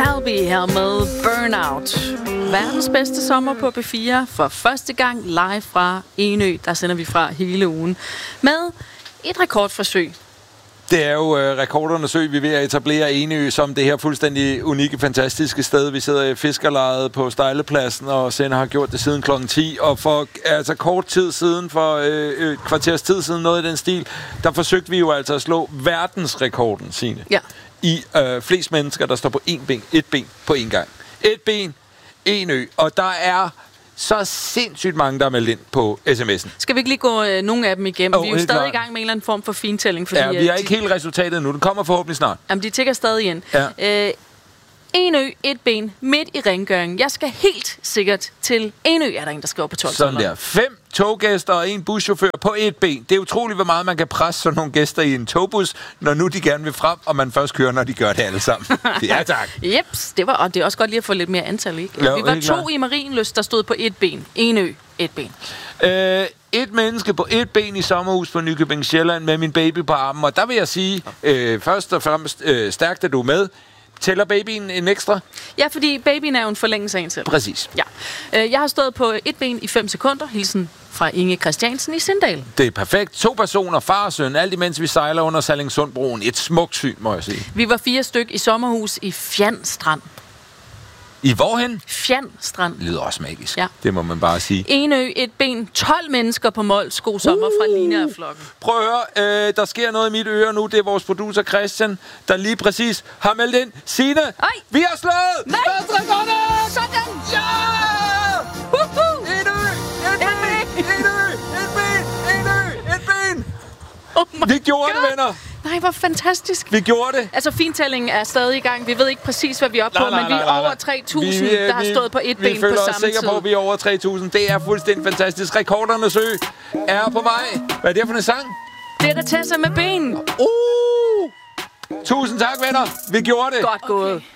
Albi her med Burnout. Verdens bedste sommer på B4 for første gang live fra Enø. Der sender vi fra hele ugen med et rekordforsøg. Det er jo rekordernes ø, vi er ved at etablere Enø som det her fuldstændig unikke, fantastiske sted. Vi sidder i fiskerlejet på Stejlepladsen og sender har gjort det siden klokken 10. Og for kort tid siden, for kvarters tid siden, noget i den stil, der forsøgte vi jo altså at slå verdensrekorden, Signe. Ja. I flest mennesker, der står på et ben på en gang. Et ben, en ø. Og der er så sindssygt mange, der er meldt ind på sms'en. Skal vi ikke lige gå nogle af dem igennem? Vi er jo stadig i gang med en eller anden form for fintælling. Fordi, ja, vi har ikke helt resultatet nu. Den kommer forhåbentlig snart. Jamen, de tikker stadig ind. Ja. Enø, et ben, midt i rengøringen. Jeg skal helt sikkert til Enø, er der en, der skriver på 12. Sådan der. 5 toggæster og en buschauffør på et ben. Det er utroligt, hvor meget man kan presse sådan nogle gæster i en togbus, når nu de gerne vil frem, og man først kører, når de gør det alle sammen. Ja, tak. Jeps, det er også godt lige at få lidt mere antal, ikke? Jo, vi var 2 i Marienlyst, der stod på et ben. Enø, et ben. Et menneske på et ben i sommerhus på Nykøbing Sjælland med min baby på armen. Og der vil jeg sige, først og fremmest stærkt, at du er med. Tæller babyen en ekstra? Ja, fordi babyen er jo en forlængelse af en selv. Præcis. Ja. Jeg har stået på et ben i 5 sekunder. Hilsen fra Inge Christiansen i Sindal. Det er perfekt. 2 personer, far og søn, alt imens vi sejler under Sallingsundbroen. Et smukt syn, må jeg sige. Vi var 4 styk i sommerhus i Fjandstrand. I hvorhen? Fjandstrand. Det lyder også magisk. Ja. Det må man bare sige. Enø, et ben, 12 mennesker på Mols. God sommer fra Lina og flokken. Prøv at høre, der sker noget i mit øre nu. Det er vores producer Christian, der lige præcis har meldt ind. Signe, vi har slået! Nej! Sådan! Ja! Enø! Et ben! Enø! Et ben! Enø! Et ben! Oh vi gjorde det, venner! Nej, hvor fantastisk. Vi gjorde det. Altså, fintællingen er stadig i gang. Vi ved ikke præcis, hvad vi er oppe på, men vi er over 3.000, der har stået på et ben på samme tid. Vi føler os sikre på, at vi er over 3.000. Det er fuldstændig fantastisk. Rekordernes ø er på vej. Hvad er det for en sang? Det er der Tessa med ben. Tusind tak, venner. Vi gjorde det. Godt gået. Okay.